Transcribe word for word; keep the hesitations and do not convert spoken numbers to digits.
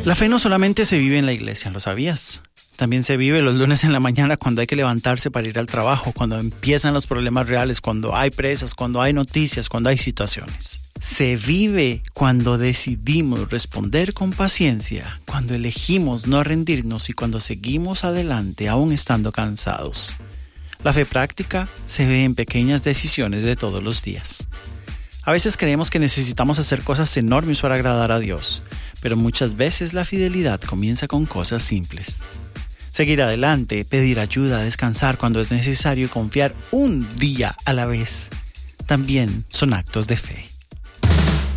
La fe no solamente se vive en la iglesia, ¿lo sabías? También se vive los lunes en la mañana cuando hay que levantarse para ir al trabajo, cuando empiezan los problemas reales, cuando hay presas, cuando hay noticias, cuando hay situaciones. Se vive cuando decidimos responder con paciencia, cuando elegimos no rendirnos y cuando seguimos adelante aún estando cansados. La fe práctica se ve en pequeñas decisiones de todos los días. A veces creemos que necesitamos hacer cosas enormes para agradar a Dios, pero muchas veces la fidelidad comienza con cosas simples. Seguir adelante, pedir ayuda, descansar cuando es necesario y confiar un día a la vez también son actos de fe.